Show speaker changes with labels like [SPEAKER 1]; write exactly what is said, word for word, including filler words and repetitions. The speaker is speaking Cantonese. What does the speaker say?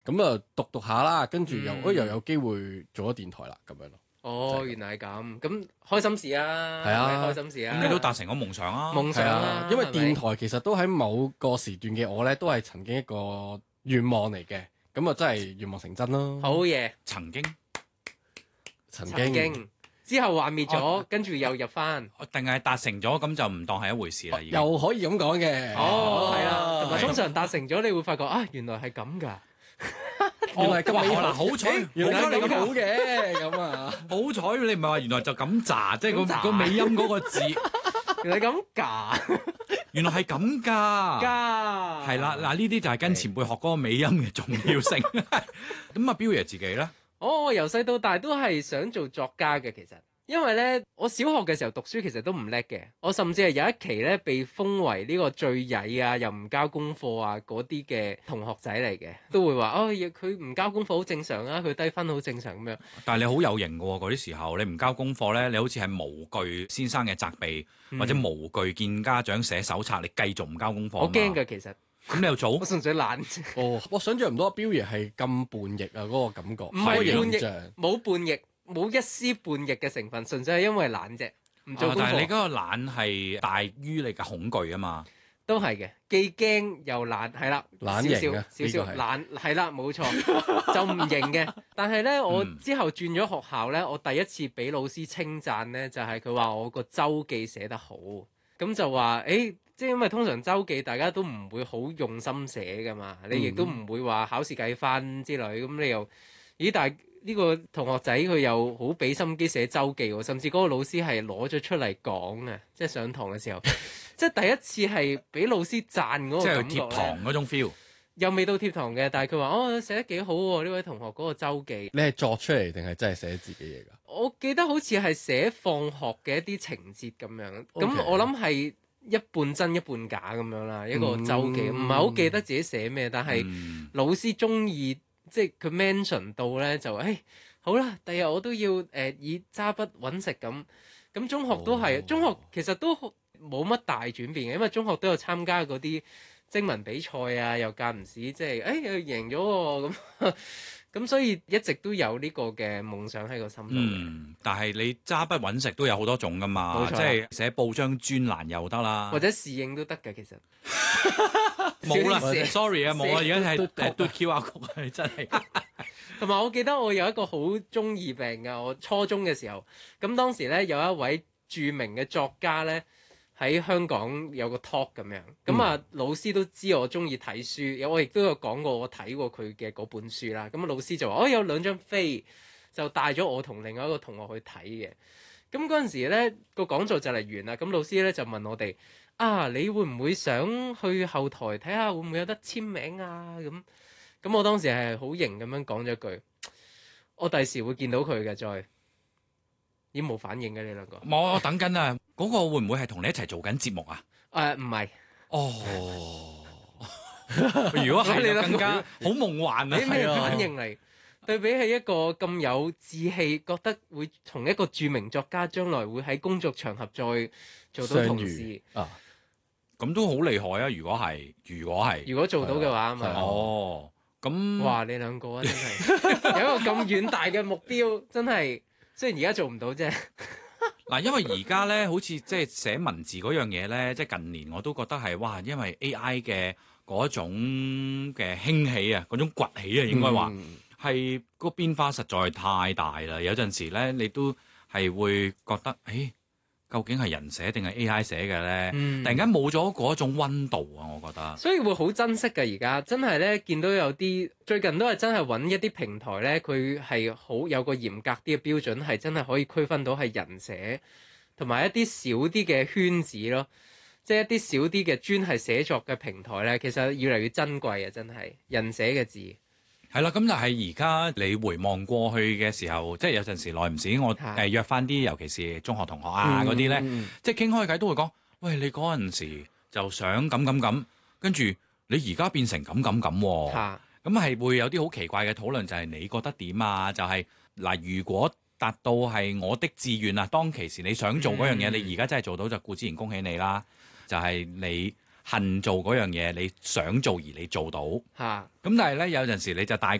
[SPEAKER 1] 咁啊讀讀下啦，跟住又、
[SPEAKER 2] 嗯
[SPEAKER 1] 哦、又有機會做咗電台啦，咁樣咯。
[SPEAKER 2] 哦，原來係咁，咁開心事啊，
[SPEAKER 1] 係啊
[SPEAKER 2] 係咪開心事啊，
[SPEAKER 3] 咁你都達成咗夢想啊！
[SPEAKER 2] 夢想
[SPEAKER 1] 係啊
[SPEAKER 2] 啦，，
[SPEAKER 1] 因為
[SPEAKER 2] 係咪
[SPEAKER 1] 電台其實都喺某個時段嘅我咧，都係曾經一個願望嚟嘅，咁啊真係願望成真咯。
[SPEAKER 2] 好嘢，
[SPEAKER 3] 曾經
[SPEAKER 1] 曾經
[SPEAKER 2] 曾經之後幻滅咗，
[SPEAKER 3] 哦
[SPEAKER 2] 跟住又入翻。
[SPEAKER 3] 定係達成咗，咁就唔當係一回事啦。已經
[SPEAKER 1] 又可以咁講嘅。
[SPEAKER 2] 哦，係啦，同埋
[SPEAKER 3] 係
[SPEAKER 2] 通常達成咗，你會發覺啊，原來係咁㗎。
[SPEAKER 1] 原來咁美好
[SPEAKER 3] 嗱，好彩，
[SPEAKER 1] 原來
[SPEAKER 3] 好彩你咁
[SPEAKER 1] 係咁好嘅，咁啊。
[SPEAKER 3] 好彩你唔係話原來就咁炸，即係
[SPEAKER 2] 咁炸
[SPEAKER 3] 個個尾音嗰個字，
[SPEAKER 2] 原來咁㗎
[SPEAKER 3] 原來係咁㗎。
[SPEAKER 2] 㗎。
[SPEAKER 3] 係啦，嗱呢啲就係跟前輩學嗰個尾音嘅重要性。咁啊，彪爺自己咧，
[SPEAKER 2] 哦，我由細到大都係想做作家嘅，其實。因為咧，我小學嘅時候讀書其實都唔叻嘅，我甚至係有一期咧被封為呢個最曳啊，又唔交功課啊嗰啲嘅同學仔嚟嘅，都會話哦，佢唔交功課好正常啊，佢低分好正常咁樣。
[SPEAKER 3] 但係你好有型嘅喎，嗰啲時候你唔交功課咧，你好似係無懼先生嘅責備，
[SPEAKER 2] 嗯
[SPEAKER 3] 或者無懼見家長寫手冊，你繼續唔交功課啊嘛。
[SPEAKER 2] 我驚㗎，其實
[SPEAKER 3] 咁你又做
[SPEAKER 2] 我？純粹懶啫，
[SPEAKER 1] 哦，我想象唔到阿彪爺係咁叛逆啊，嗰、個感覺。
[SPEAKER 2] 唔係
[SPEAKER 1] 嗰個
[SPEAKER 2] 叛逆
[SPEAKER 1] 形象
[SPEAKER 2] 冇叛逆，冇一絲叛逆嘅成分，純粹係因為懶啫，唔做功
[SPEAKER 3] 啊但係你
[SPEAKER 2] 課。
[SPEAKER 3] 嗰個懶係大於你嘅恐懼啊嘛。
[SPEAKER 2] 都係嘅，既驚又懶，係啦，
[SPEAKER 1] 懶型啊
[SPEAKER 2] 少少少少
[SPEAKER 1] 呢個係
[SPEAKER 2] 懶，係啦，冇錯，就唔型嘅。但係咧，我
[SPEAKER 3] 嗯
[SPEAKER 2] 之後轉咗學校咧，我第一次俾老師稱讚咧，就係佢話我個周記寫得好，咁就話誒，即係因為通常周記大家都唔會好用心寫噶嘛，你亦都唔會話考試計分之類，咁你又咦？但係呢個同學仔佢又好俾心機寫周記喎，甚至嗰個老師係攞咗出嚟講啊，即係上堂嘅時候。即係第一次係俾老師讚嗰個
[SPEAKER 3] 即係
[SPEAKER 2] 感覺
[SPEAKER 3] 貼堂嗰種 feel。
[SPEAKER 2] 又未到貼堂嘅，但係佢話哦寫得幾好喎，呢位同學嗰個周記。
[SPEAKER 1] 你係作出嚟定係真係寫自己嘢㗎？
[SPEAKER 2] 我記得好似係寫放學嘅一啲情節咁樣，咁
[SPEAKER 1] OK
[SPEAKER 2] 我諗係一半真一半假咁樣啦，一個周記，唔係好記得自己寫咩，但係
[SPEAKER 3] 嗯
[SPEAKER 2] 老師中意，即係佢 mention 到咧就誒、哎、好啦，第日我都要誒、呃、以揸筆揾食咁。咁中學都係，
[SPEAKER 1] 哦
[SPEAKER 2] 中學其實都冇乜大轉變嘅，因為中學都有參加嗰啲徵文比賽啊，又間唔時即係誒又贏咗喎咁，咁所以一直都有呢個嘅夢想喺個心度嘅。
[SPEAKER 3] 嗯，但係你揸筆揾食都有好多種噶嘛，
[SPEAKER 2] 冇錯
[SPEAKER 3] 即係寫報章專欄又得啦，
[SPEAKER 2] 或者侍應都得嘅，其實
[SPEAKER 3] 冇啦
[SPEAKER 2] 少啲寫
[SPEAKER 3] ，sorry 啊，冇啊，而家係
[SPEAKER 1] 都
[SPEAKER 3] 誒嘟 Q R 曲啊，你真係
[SPEAKER 2] 同埋我記得我有一個好中二病㗎，我初中嘅時候，咁當時咧有一位著名嘅作家咧喺香港有個 talk 咁樣，咁啊、老師都知我中意睇書，我亦都有講過我睇過佢嘅嗰本書啦。咁老師就話：哦，有兩張飛，就帶咗我同另外一個同學去睇嘅。咁嗰陣時咧個講座就嚟完啦，咁老師咧就問我哋：啊，你會唔會想去後台睇下會唔會有得簽名啊？咁咁我當時係好型咁樣講咗句：我第時會見到佢嘅，再已經冇反應嘅你兩個。誒
[SPEAKER 3] 我等緊啊，嗰個會唔會係同你一齊做緊節目啊？
[SPEAKER 2] 唔係。
[SPEAKER 3] 哦，如果係就
[SPEAKER 2] 你諗
[SPEAKER 3] 更加好夢幻啊，
[SPEAKER 2] 你咩
[SPEAKER 3] 係啊
[SPEAKER 2] 反應嚟？對比起一個咁有志氣，覺得會同一個著名作家將來會喺工作場合再做到同
[SPEAKER 1] 相遇
[SPEAKER 2] 事，
[SPEAKER 1] 啊，
[SPEAKER 3] 咁都好厲害啊！如果係，如果係，
[SPEAKER 2] 如果做到嘅話啊嘛，
[SPEAKER 3] 哦，咁
[SPEAKER 2] 哇！你兩個啊，真係有一個咁遠大嘅目標，真係雖然而家做唔到啫。
[SPEAKER 3] 嗱，因為而家咧，好似即係寫文字嗰樣嘢咧，即係近年我都覺得係哇，因為 A I 嘅嗰種嘅興起啊，嗰種崛起啊，應該話
[SPEAKER 1] 嗯
[SPEAKER 3] 係個變化實在太大啦。有陣時咧，你都係會覺得，誒，究竟係人寫定係 A I 寫嘅咧？
[SPEAKER 2] 嗯
[SPEAKER 3] 突然間冇咗嗰種溫度啊，我覺得。
[SPEAKER 2] 所以會好珍惜嘅而家，真係咧見到有啲最近都係真係揾一啲平台咧，佢係好有個嚴格啲嘅標準，係真係可以區分到係人寫，同埋一啲少啲嘅圈子咯，即係一啲少啲嘅專係寫作嘅平台咧，其實越嚟越珍貴啊！真係人寫嘅字，
[SPEAKER 3] 係啦，咁但係而家你回望過去嘅時候，即係有陣時耐唔時我
[SPEAKER 2] 係
[SPEAKER 3] 誒約翻啲，尤其是中學同學啊嗰啲咧，
[SPEAKER 1] 嗯
[SPEAKER 3] 即係傾開偈都會講，喂，你嗰陣時就想咁咁咁，跟住你而家變成咁咁咁喎，
[SPEAKER 2] 嚇
[SPEAKER 3] 咁係會有啲好奇怪嘅討論，就係你覺得點啊？就係嗱，如果達到係我的志願啊，當其時你想做嗰樣嘢，
[SPEAKER 2] 嗯
[SPEAKER 3] 你而家真係做到就固之然恭喜你啦，就係你恨做嗰樣嘢，你想做而你做到。咁
[SPEAKER 2] 嚇
[SPEAKER 3] 但係咧有陣時你就大個